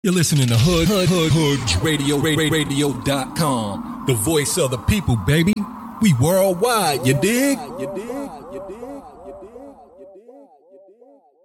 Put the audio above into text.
You're listening to Hoods Radio.com. The voice of the people, baby. We worldwide, you dig?